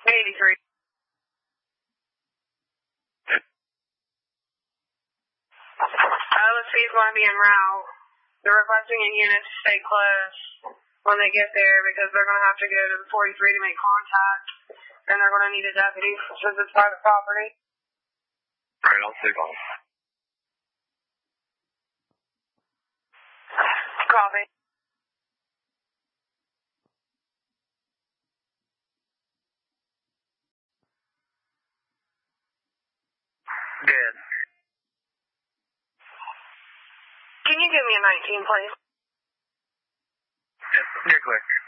83. LSP is going to be en route. They're requesting a unit to stay close when they get there because they're going to have to go to the 43 to make contact, and they're going to need a deputy since it's private property. Alright, I'll stay on. Copy. Good. Can you give me a 19, please? Yep, you're clear.